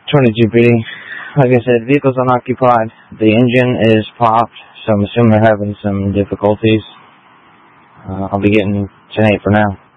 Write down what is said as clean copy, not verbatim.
20 GPD. Like I said, vehicle's unoccupied. The engine is popped, so I'm assuming they're having some difficulties. I'll be getting 10-8 for now.